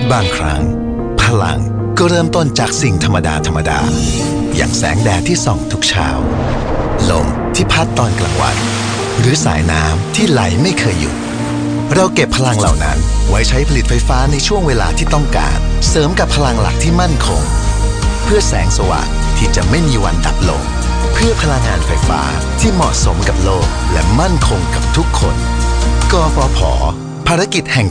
บางครั้งพลังก็เริ่มต้นจากสิ่งธรรมดาอย่างแสงแดดที่ส่องทุกเช้าลมที่พัดตอนกลางวันหรือสายน้ำที่ไหลไม่เคยหยุดเราเก็บพลังเหล่านั้นไว้ใช้ผลิตไฟฟ้าในช่วงเวลาที่ต้องการเสริมกับพลังหลักที่มั่นคงเพื่อแสงสว่างที่จะไม่มีวันดับลงเพื่อพลังงานไฟฟ้าที่เหมาะสมกับโลกและมั่นคงกับทุกคนกฟผ.ภารกิจแห่ง